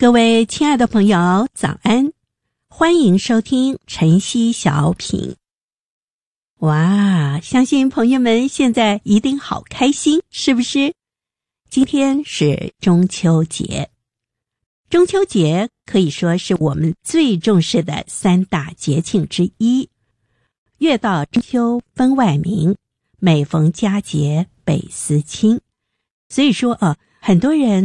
各位亲爱的朋友，早安！欢迎收听晨曦小品。哇，相信朋友们现在一定好开心，是不是？今天是中秋节。中秋节可以说是我们最重视的3大节庆之一。月到中秋分外明，每逢佳节倍思亲。所以说很多人